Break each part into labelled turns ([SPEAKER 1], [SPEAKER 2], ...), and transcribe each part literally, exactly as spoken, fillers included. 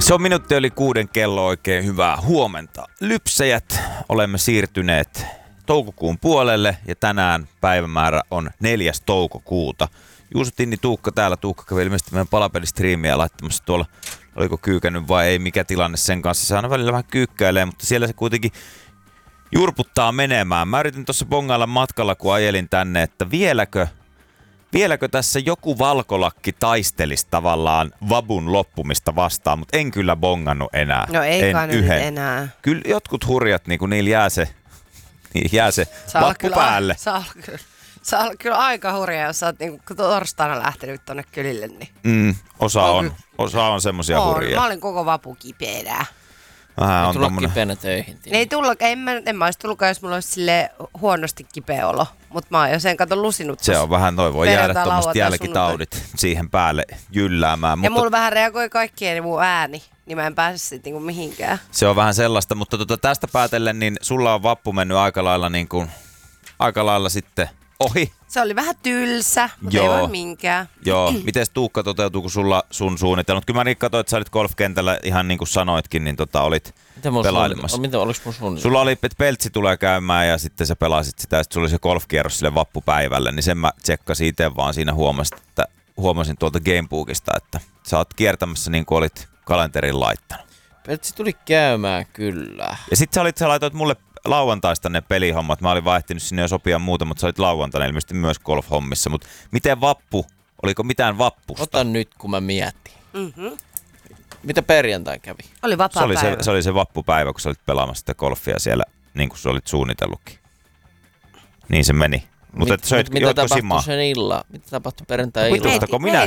[SPEAKER 1] Se on minuutti yli kuuden kello, oikein hyvää huomenta. Lypsäjät, olemme siirtyneet toukokuun puolelle ja tänään päivämäärä on neljäs toukokuuta. Juuso Tinni Tuukka täällä. Tuukka kävi ilmeisesti meidän palapelistriimiä laittamassa tuolla. Oliko kyykännyt vai ei, mikä tilanne sen kanssa. Se aina välillä vähän kyykkäilee, mutta siellä se kuitenkin jurputtaa menemään. Mä yritin tuossa bongailla matkalla, kun ajelin tänne, että vieläkö, vieläkö tässä joku valkolakki taistelisi tavallaan vabun loppumista vastaan, mutta en kyllä bongannut enää.
[SPEAKER 2] No ei kai nyt enää.
[SPEAKER 1] Kyllä jotkut hurjat, niin kun niillä jää se, niillä jää se vappu päälle.
[SPEAKER 2] Saa kyllä. Sä oot kyllä aika hurja, jos sä oot niinku torstaina lähtenyt tonne kylille. Niin.
[SPEAKER 1] Mm, osa on, on, osa on semmosia
[SPEAKER 2] on,
[SPEAKER 1] hurjia.
[SPEAKER 2] Mä olin koko vapu kipeänä.
[SPEAKER 1] Vähän on
[SPEAKER 3] tulla
[SPEAKER 1] tommonen
[SPEAKER 3] kipeänä töihin.
[SPEAKER 2] Ei tulla, en mä, en mä ois tullutkaan, jos mulla olisi silleen huonosti kipeä olo. Mut mä oon jo sen kato lusinut.
[SPEAKER 1] Se on vähän, toi voi jäädä
[SPEAKER 2] perjantai,
[SPEAKER 1] tommoset
[SPEAKER 2] lauantai,
[SPEAKER 1] jälkitaudit
[SPEAKER 2] sunnuntai
[SPEAKER 1] siihen päälle jylläämään.
[SPEAKER 2] Ja
[SPEAKER 1] Mutta
[SPEAKER 2] mulla vähän reagoi kaikkien mun ääni, niin mä en pääse sit niinku mihinkään.
[SPEAKER 1] se on vähän sellaista, mutta tota, tästä päätellen, niin sulla on vappu mennyt aika lailla, niin kuin, aika lailla sitten ohi.
[SPEAKER 2] Se oli vähän tylsä, mutta
[SPEAKER 1] Joo.
[SPEAKER 2] ei voi minkään.
[SPEAKER 1] Joo, mites Tuukka toteutuu, kun sulla sun suunnitelmat? Kyllä mä niin katsoin, että sä olit golfkentällä ihan niin kuin sanoitkin, niin tota, olit pelailemassa.
[SPEAKER 3] Miten oliko mun suunnitelma?
[SPEAKER 1] Sulla oli, että Peltsi tulee käymään ja sitten sä pelasit sitä ja sitten sulla oli se golfkierros sille vappupäivälle, niin sen mä tsekkasin itse vaan siinä huomasin, että huomasin tuolta Gamebookista, että sä oot kiertämässä niin kuin olit kalenterin laittanut.
[SPEAKER 3] Peltsi tuli käymään kyllä.
[SPEAKER 1] Ja sit sä, olit, sä laitoit mulle lauantaista ne pelihommat. Mä olin vaihtinut sinne jo sopia muuta, mutta sä olit lauantaina ilmeisesti myös golfhommissa. Mutta miten vappu? Oliko mitään vappusta?
[SPEAKER 3] Ota nyt, kun mä mietin.
[SPEAKER 2] Mm-hmm.
[SPEAKER 3] Mitä perjantai kävi?
[SPEAKER 2] Oli vapaa
[SPEAKER 1] se oli
[SPEAKER 2] päivä.
[SPEAKER 1] se, se oli se vappupäivä, kun sä olit pelaamassa sitä golfia siellä, niin kuin sä olit suunnitellutkin. Niin se meni. Mutta
[SPEAKER 3] Mit,
[SPEAKER 1] söit,
[SPEAKER 3] mit, mitä
[SPEAKER 1] joitko
[SPEAKER 3] tapahtui
[SPEAKER 1] simaa?
[SPEAKER 3] sen illa? Mitä tapahtui perjantai
[SPEAKER 1] Mitä
[SPEAKER 3] illalla?
[SPEAKER 1] Vitustako minä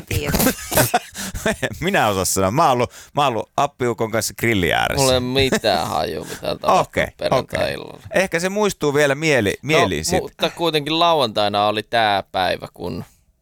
[SPEAKER 1] minä osas sanoa. Mä oon ollut, mä oon ollut appiukon kanssa grilli ääressä.
[SPEAKER 3] Mulla ei ole mitään hajua, mitä tapahtui
[SPEAKER 1] Okei,
[SPEAKER 3] perjantai illalla.
[SPEAKER 1] Ehkä se muistuu vielä mieli, mieliin
[SPEAKER 3] no,
[SPEAKER 1] sit.
[SPEAKER 3] Mutta kuitenkin lauantaina oli tää päivä, kun...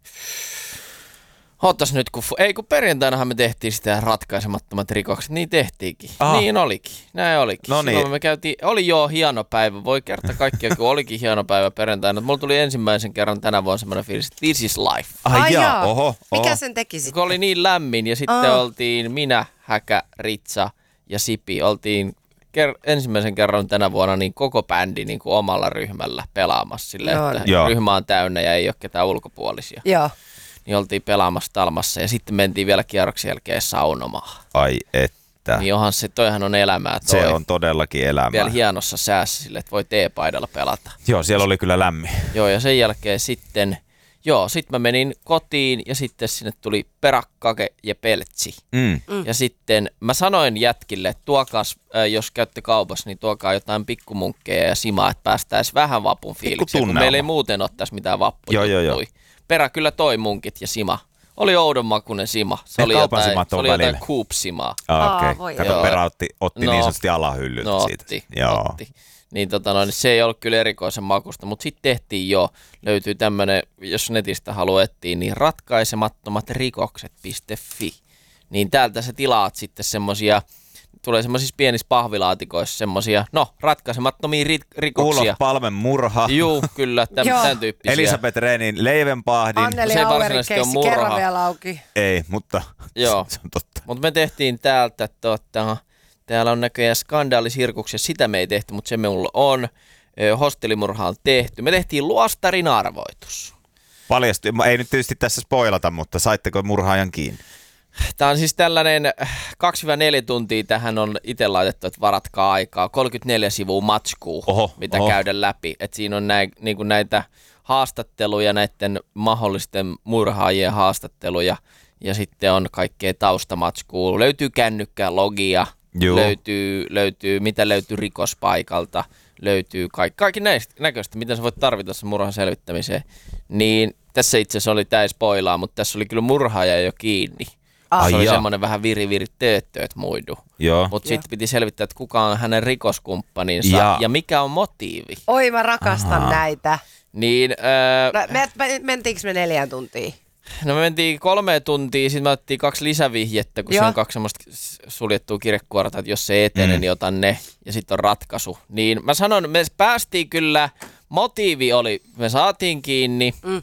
[SPEAKER 3] Otas nyt, kun... Ei, kun perjantainahan me tehtiin sitä ratkaisemattomat rikokset. Niin tehtiinkin. Aha. Niin olikin. Näin olikin.
[SPEAKER 1] No niin.
[SPEAKER 3] Silloin me käytiin... Oli jo hieno päivä. Voi kerta kaikkia, kun olikin hieno päivä perjantaina. Mulla tuli ensimmäisen kerran tänä vuonna semmoinen fiilis, että this is life.
[SPEAKER 1] Ai,
[SPEAKER 2] Ai
[SPEAKER 1] jaa,
[SPEAKER 2] jaa.
[SPEAKER 1] oho, oho.
[SPEAKER 2] Mikä sen teki sitten?
[SPEAKER 3] Kun oli niin lämmin ja sitten
[SPEAKER 2] Aa.
[SPEAKER 3] oltiin minä, Häkä, Ritsa ja Sipi. Oltiin ker- ensimmäisen kerran tänä vuonna niin koko bändi niin kuin omalla ryhmällä pelaamassa silleen,
[SPEAKER 2] Joo.
[SPEAKER 3] että
[SPEAKER 1] Joo.
[SPEAKER 3] ryhmä on täynnä ja ei ole ketään ulkopuolisia.
[SPEAKER 2] Joo.
[SPEAKER 3] Niin oltiin pelaamassa Talmassa ja sitten mentiin vielä kierroksen jälkeen saunomaan.
[SPEAKER 1] Ai että.
[SPEAKER 3] Niin onhan se, toihan on elämää toi.
[SPEAKER 1] Se on todellakin elämää.
[SPEAKER 3] Vielä hienossa säässä sille, että voi teepaidalla pelata.
[SPEAKER 1] Joo, siellä oli kyllä lämmin.
[SPEAKER 3] Joo, ja sen jälkeen sitten, joo, sit mä menin kotiin ja sitten sinne tuli Perakkake ja Peltsi.
[SPEAKER 1] Mm.
[SPEAKER 2] Mm.
[SPEAKER 3] Ja sitten mä sanoin jätkille, että tuokas, äh, jos käytte kaupassa, niin tuokaa jotain pikkumunkkeja ja simaa, että päästäisiin vähän vapun fiilikseen, kun meillä ei muuten ole tässä mitään vappujuttuja.
[SPEAKER 1] Joo, joo, joo.
[SPEAKER 3] Perä kyllä toi munkit ja sima. Oli oudonmakuinen sima. Se
[SPEAKER 1] Ne
[SPEAKER 3] oli
[SPEAKER 1] kaupan
[SPEAKER 3] jotain,
[SPEAKER 1] simat
[SPEAKER 3] se
[SPEAKER 1] on
[SPEAKER 3] oli
[SPEAKER 1] välillä.
[SPEAKER 3] jotain Coop-simaa.
[SPEAKER 1] Ah, okei.
[SPEAKER 2] Aa,
[SPEAKER 1] Okay.
[SPEAKER 2] voi
[SPEAKER 1] Kato,
[SPEAKER 3] joo.
[SPEAKER 1] Perä otti, otti
[SPEAKER 3] No.
[SPEAKER 1] niin sanotusti alahyllyltä
[SPEAKER 3] No
[SPEAKER 1] siitä.
[SPEAKER 3] otti,
[SPEAKER 1] Joo.
[SPEAKER 3] otti. Niin, tota noin, se ei ollut kyllä erikoisen makusta, mutta sitten tehtiin jo, löytyy tämmönen, jos netistä haluaa etsiä, niin ratkaisemattomat rikokset piste fi. Niin täältä sä tilaat sitten semmosia, tulee semmoisissa pienissä pahvilaatikoissa semmosia, no, ratkaisemattomia ri- rikoksia.
[SPEAKER 1] Ulof Palmen murha.
[SPEAKER 3] Juu, kyllä, tämän,
[SPEAKER 2] Joo.
[SPEAKER 3] tämän tyyppisiä.
[SPEAKER 1] Elisabeth Rehnin leivenpahdin.
[SPEAKER 2] Anneli
[SPEAKER 3] Se ei
[SPEAKER 2] Auerin
[SPEAKER 3] varsinaisesti
[SPEAKER 2] keissi
[SPEAKER 3] ole murha.
[SPEAKER 2] kerran vielä auki.
[SPEAKER 1] Ei, mutta
[SPEAKER 3] Joo.
[SPEAKER 1] se on totta.
[SPEAKER 3] Mutta me tehtiin täältä, tota, täällä on näköjään skandaalisirkuksia, sitä me ei tehty, mutta se meillä on. Ö, Hostelimurha on tehty. Me tehtiin luostarin arvoitus.
[SPEAKER 1] Paljastui. Ei nyt tietysti tässä spoilata, mutta saitteko murhaajan kiinni?
[SPEAKER 3] Tämä on siis tällainen kaksi neljä tuntia tähän on itse laitettu, että varatkaa aikaa. kolmekymmentäneljä sivua matskuu,
[SPEAKER 1] Oho,
[SPEAKER 3] mitä
[SPEAKER 1] oho.
[SPEAKER 3] käydä läpi. Et siinä on näin, niin kuin näitä haastatteluja, näiden mahdollisten murhaajien haastatteluja. Ja sitten on kaikkea taustamatskua. Löytyy kännykkää, logia,
[SPEAKER 1] Joo.
[SPEAKER 3] löytyy, löytyy, mitä löytyy rikospaikalta. Löytyy kaikki, kaikki näistä näköistä, mitä sä voit tarvita sen murhan selvittämiseen. Niin tässä itse asiassa oli, tää ei spoilaa, mutta tässä oli kyllä murhaaja jo kiinni.
[SPEAKER 2] Ah.
[SPEAKER 3] Se oli
[SPEAKER 1] jaa.
[SPEAKER 3] semmoinen vähän viri-viri tööttööt muidu.
[SPEAKER 1] Joo.
[SPEAKER 3] Mutta
[SPEAKER 2] Joo.
[SPEAKER 3] sitten piti selvittää, että kuka on hänen rikoskumppaninsa
[SPEAKER 1] Ja.
[SPEAKER 3] ja mikä on motiivi.
[SPEAKER 2] Oi, mä rakastan
[SPEAKER 1] Ahaa.
[SPEAKER 2] näitä.
[SPEAKER 3] Niin, öö,
[SPEAKER 2] No, me, me, mentiinkö me neljään tuntiin?
[SPEAKER 3] no me mentiin kolme tuntia, sitten me otettiin kaksi lisävihjettä, kun
[SPEAKER 2] Joo.
[SPEAKER 3] se on kaksi semmoista suljettua kirjekuorta, että jos se ei etene,
[SPEAKER 1] Mm.
[SPEAKER 3] niin otan ne, ja sitten on ratkaisu. Niin mä sanon, me päästiin kyllä, motiivi oli, me saatiin kiinni,
[SPEAKER 2] Mm.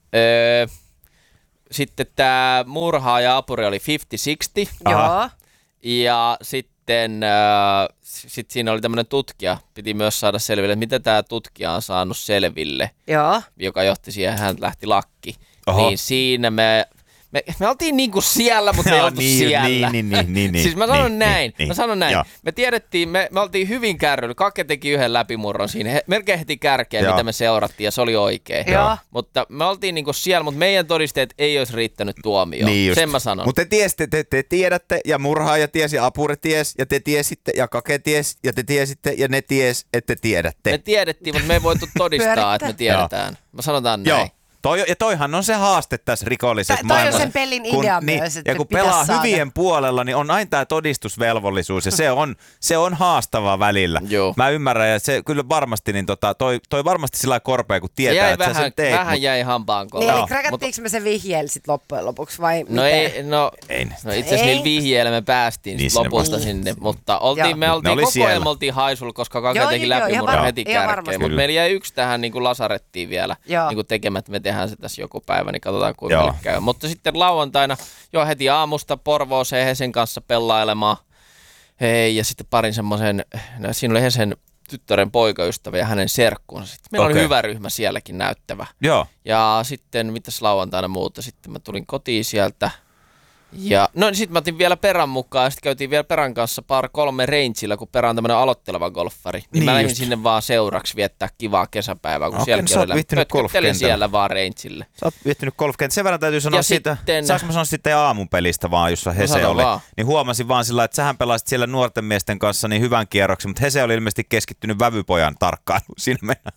[SPEAKER 3] öö, sitten tämä murhaaja apuri oli viisikymmentä kuusikymmentä,
[SPEAKER 2] Joo.
[SPEAKER 3] Ja sitten äh, sit siinä oli tämmöinen tutkija, piti myös saada selville, että mitä tämä tutkija on saanut selville,
[SPEAKER 2] Joo.
[SPEAKER 3] joka johti siihen, hän lähti lakki.
[SPEAKER 1] Oho.
[SPEAKER 3] Niin siinä me... Me, me oltiin niinku siellä, mutta me ei oltu
[SPEAKER 1] niin,
[SPEAKER 3] siellä.
[SPEAKER 1] Niin, niin, niin, niin,
[SPEAKER 3] siis mä sanon
[SPEAKER 1] niin,
[SPEAKER 3] näin,
[SPEAKER 1] niin,
[SPEAKER 3] mä sanon näin.
[SPEAKER 1] Joo.
[SPEAKER 3] Me tiedettiin, me, me oltiin hyvin kärryillä. Kake teki yhden läpimurron siinä, he, melkein heti kärkeä,
[SPEAKER 1] Joo.
[SPEAKER 3] mitä me seurattiin, ja se oli oikein.
[SPEAKER 2] Joo.
[SPEAKER 3] Mutta me oltiin niinku siellä, mutta meidän todisteet ei olisi riittänyt tuomioon.
[SPEAKER 1] Niin just.
[SPEAKER 3] Sen mä sanon.
[SPEAKER 1] Mutta te tiesitte, te, te tiedätte, ja murhaaja tiesi, ja apuri ties, ja te tiesitte, ja Kake ties, ja te tiesitte, ja ne ties, että te tiedätte.
[SPEAKER 3] Me tiedettiin, mutta me ei voitu todistaa, että me tiedetään. Mä sanotaan näin.
[SPEAKER 1] Joo. Toi, ja toihan on se haaste tässä rikollisessa
[SPEAKER 2] Toi- toi on
[SPEAKER 1] maailmassa.
[SPEAKER 2] sen pelin
[SPEAKER 1] kun,
[SPEAKER 2] idea
[SPEAKER 1] niin,
[SPEAKER 2] myös, että
[SPEAKER 1] ja kun
[SPEAKER 2] pitäisi
[SPEAKER 1] pelaa
[SPEAKER 2] saada.
[SPEAKER 1] hyvien puolella, niin on aina tämä todistusvelvollisuus, ja se on, se on haastava välillä.
[SPEAKER 3] Joo.
[SPEAKER 1] Mä ymmärrän, ja se kyllä varmasti, niin tota, toi, toi varmasti sillä lailla korpea, kun
[SPEAKER 3] Se
[SPEAKER 1] tietää,
[SPEAKER 3] jäi
[SPEAKER 1] että sä
[SPEAKER 3] vähän,
[SPEAKER 1] sen teet.
[SPEAKER 3] vähän
[SPEAKER 1] mut,
[SPEAKER 3] jäi hampaan
[SPEAKER 2] Niin,
[SPEAKER 3] kolla.
[SPEAKER 2] eli
[SPEAKER 1] Joo,
[SPEAKER 2] kräkättiinkö me se vihjeellä sit loppujen lopuksi vai
[SPEAKER 3] No
[SPEAKER 2] miten?
[SPEAKER 3] ei, no,
[SPEAKER 1] ei,
[SPEAKER 3] no itse asiassa
[SPEAKER 2] Ei.
[SPEAKER 3] niillä vihjeillä me päästiin
[SPEAKER 1] Niin
[SPEAKER 3] niin
[SPEAKER 1] sinne
[SPEAKER 3] lopulta
[SPEAKER 1] vasta.
[SPEAKER 3] sinne, mutta oltiin,
[SPEAKER 2] Joo.
[SPEAKER 3] me
[SPEAKER 1] Ne
[SPEAKER 3] oltiin
[SPEAKER 1] oli
[SPEAKER 3] koko ajan
[SPEAKER 1] siellä.
[SPEAKER 3] me oltiin haisulla, koska Kake
[SPEAKER 2] Joo,
[SPEAKER 3] teki
[SPEAKER 2] joo, joo, ihan
[SPEAKER 3] läpimurron
[SPEAKER 2] varma-
[SPEAKER 3] heti
[SPEAKER 2] ihan
[SPEAKER 3] kärkeen,
[SPEAKER 2] varmasti.
[SPEAKER 3] mutta
[SPEAKER 1] Kyllä.
[SPEAKER 3] meillä jäi yksi tähän niin kuin lasarettiin vielä
[SPEAKER 2] Joo.
[SPEAKER 3] niin kuin tekemättä, me tehdään se tässä joku päivä, niin katsotaan kuinka
[SPEAKER 1] Joo.
[SPEAKER 3] meille käy. Mutta sitten lauantaina jo heti aamusta Porvooseen Hesen kanssa pellailemaan. Hei, ja sitten parin semmoisen, no, siinä oli Hesen tyttären poikaystävä ja hänen serkkunsa. Sitten meillä
[SPEAKER 1] Okei.
[SPEAKER 3] oli hyvä ryhmä sielläkin näyttävä.
[SPEAKER 1] Joo.
[SPEAKER 3] Ja sitten, mitäs lauantaina muuta, sitten mä tulin kotiin sieltä. Ja no niin sitten mä otin vielä Perän mukaan ja sitten käytiin vielä Perän kanssa par kolme rangeillä, kun Perä on tämmönen aloitteleva golfari. Niin,
[SPEAKER 1] Niin
[SPEAKER 3] mä lähdin
[SPEAKER 1] just.
[SPEAKER 3] sinne vaan seuraksi viettää kivaa kesäpäivää, kun
[SPEAKER 1] Okei,
[SPEAKER 3] sielläkin
[SPEAKER 1] sä oot
[SPEAKER 3] oli
[SPEAKER 1] viihtynyt
[SPEAKER 3] pötköttelin
[SPEAKER 1] golfkentällä.
[SPEAKER 3] siellä vaan rangeille.
[SPEAKER 1] Sä oot viettynyt golfkenttä. Sen verran täytyy sanoa
[SPEAKER 3] Ja
[SPEAKER 1] siitä,
[SPEAKER 3] sitten-
[SPEAKER 1] saanko mä sanoa sitten aamun pelistä vaan, jossa Hese
[SPEAKER 3] sano
[SPEAKER 1] oli.
[SPEAKER 3] vaan.
[SPEAKER 1] Niin huomasin vaan sillä, että sähän pelasit siellä nuorten miesten kanssa niin hyvän kierroksen, mutta Hese oli ilmeisesti keskittynyt vävypojan tarkkailuun. Siinä mennään.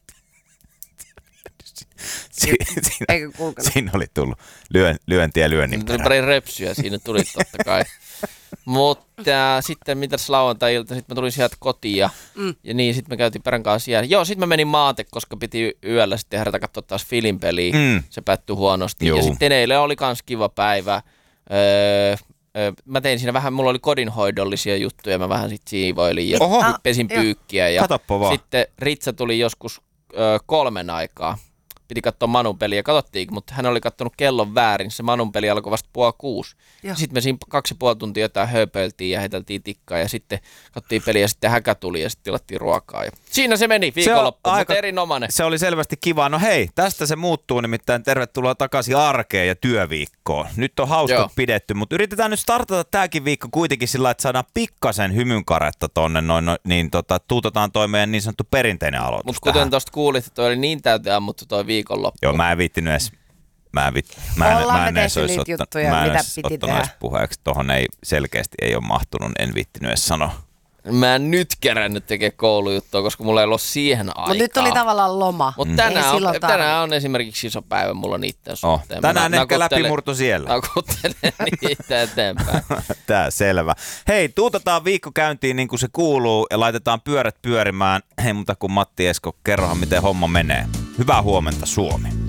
[SPEAKER 1] Si- siinä,
[SPEAKER 2] Eikö kulkenut?
[SPEAKER 1] siinä oli tullut lyön, lyöntiä lyönnin
[SPEAKER 3] Siinä tuli
[SPEAKER 1] perään.
[SPEAKER 3] pari repsyä, siinä tuli totta kai. Mutta äh, sitten mitäs lauantai-ilta, sitten mä tulin sieltä kotiin ja, mm. ja niin, sitten me käytiin Perän kanssa siellä. Joo, sitten mä menin maate, koska piti yöllä sitten herätä katsoa taas filinpeliä.
[SPEAKER 1] Mm.
[SPEAKER 3] Se päättyi huonosti.
[SPEAKER 1] Juu.
[SPEAKER 3] Ja sitten eilen oli kans kiva päivä. Öö, öö, mä tein siinä vähän, mulla oli kodinhoidollisia juttuja, mä vähän sit siivoilin ja
[SPEAKER 1] Oho.
[SPEAKER 3] pesin
[SPEAKER 2] joo.
[SPEAKER 3] pyykkiä. Ja
[SPEAKER 1] Katoppa vaan.
[SPEAKER 3] sitten Ritsa tuli joskus öö, kolmen aikaa. Piti katsoa Manun peliä, katsottiin, mutta hän oli katsonut kellon väärin. Se Manun peli alkoi vasta puoli kuusi.
[SPEAKER 2] Joo.
[SPEAKER 3] Sitten me siinä kaksi ja puoli tuntia jotain höpöiltiin ja heiteltiin tikkaa ja sitten katsottiin peliä ja sitten häkä tuli ja sitten tilattiin ruokaa. Ja siinä se meni viikonloppu,
[SPEAKER 1] aika-
[SPEAKER 3] mutta erinomainen.
[SPEAKER 1] Se oli selvästi kiva. No hei, tästä se muuttuu, nimittäin tervetuloa takaisin arkeen ja työviikkoon. Nyt on hauskat
[SPEAKER 3] Joo.
[SPEAKER 1] pidetty, mutta yritetään nyt startata tämäkin viikko kuitenkin sillä, että saadaan pikkasen hymynkaretta tonne, noin, noin, niin tota, tuutetaan toi meidän niin sanottu perinteinen aloitus
[SPEAKER 3] Mutta
[SPEAKER 1] tähän.
[SPEAKER 3] kuten tuosta kuulit, että toi oli niin täyteen ammuttu toi viikonloppu.
[SPEAKER 1] Joo, mä en viittinyt edes, mä en, vitt, mä en,
[SPEAKER 2] Ollaan
[SPEAKER 1] mä
[SPEAKER 2] me
[SPEAKER 1] en edes
[SPEAKER 2] tehty
[SPEAKER 1] olisi
[SPEAKER 2] niitä
[SPEAKER 1] ottanut,
[SPEAKER 2] juttuja,
[SPEAKER 1] mä en
[SPEAKER 2] mitä
[SPEAKER 1] edes
[SPEAKER 2] piti
[SPEAKER 1] ottanut
[SPEAKER 2] tehdä.
[SPEAKER 1] edes puheeksi. Tohon ei selkeästi ei ole mahtunut, en viittinyt edes sanoa.
[SPEAKER 3] Mä en nyt kerännyt tekemään koulujuttua, koska mulla ei ollut siihen aikaa.
[SPEAKER 2] Mutta nyt oli tavallaan loma.
[SPEAKER 3] Mutta
[SPEAKER 2] Ei
[SPEAKER 3] tänään, on,
[SPEAKER 2] silloin tarvi.
[SPEAKER 3] tänään on esimerkiksi iso päivä mulla niiden
[SPEAKER 1] Oh,
[SPEAKER 3] suhteen. Mä
[SPEAKER 1] tänään
[SPEAKER 3] na-
[SPEAKER 1] ehkä
[SPEAKER 3] nakuttelen-
[SPEAKER 1] läpimurto siellä.
[SPEAKER 3] Nakuttelen niitä eteenpäin.
[SPEAKER 1] Tää selvä. Hei, tuutetaan viikko käyntiin niin kuin se kuuluu ja laitetaan pyörät pyörimään. Hei muuta kuin Matti Esko, kerrohan miten homma menee. Hyvää huomenta Suomi.